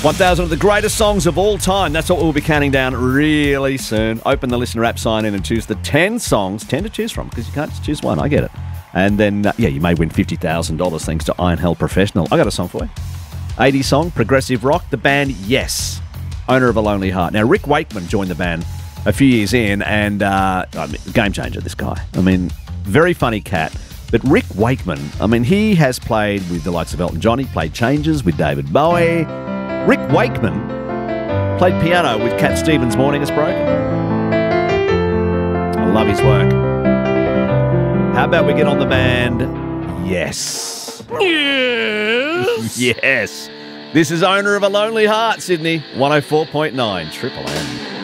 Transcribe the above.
1,000 of the greatest songs of all time. That's what we'll be counting down really soon. Open the listener app, sign in and choose the 10 songs. 10 to choose from, because you can't just choose one. I get it. And then, you may win $50,000 thanks to Iron Hell Professional. I got a song for you. 80s song, progressive rock. The band Yes, owner of A Lonely Heart. Now, Rick Wakeman joined the band a few years in, and game changer, this guy. I mean, very funny cat. But Rick Wakeman, I mean, he has played with the likes of Elton John. He played Changes with David Bowie. Rick Wakeman played piano with Cat Stevens' Morning Is Broken. I love his work. How about we get on the band Yes? Yes. Yes. This is owner of A Lonely Heart, Sydney. 104.9 Triple M.